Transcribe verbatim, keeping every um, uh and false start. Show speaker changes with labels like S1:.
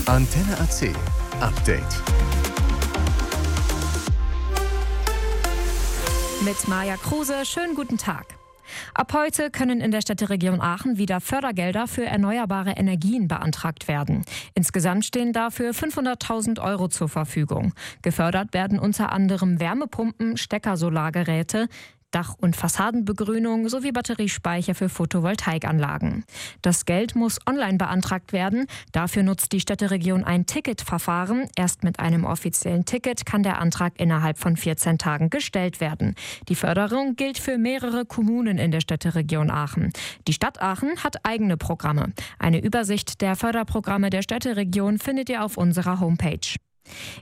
S1: Antenne A C Update.
S2: Mit Maja Kruse, schönen guten Tag. Ab heute können in der Städteregion Aachen wieder Fördergelder für erneuerbare Energien beantragt werden. Insgesamt stehen dafür fünfhunderttausend Euro zur Verfügung. Gefördert werden unter anderem Wärmepumpen, Steckersolargeräte, Dach- und Fassadenbegrünung sowie Batteriespeicher für Photovoltaikanlagen. Das Geld muss online beantragt werden. Dafür nutzt die Städteregion ein Ticketverfahren. Erst mit einem offiziellen Ticket kann der Antrag innerhalb von vierzehn Tagen gestellt werden. Die Förderung gilt für mehrere Kommunen in der Städteregion Aachen. Die Stadt Aachen hat eigene Programme. Eine Übersicht der Förderprogramme der Städteregion findet ihr auf unserer Homepage.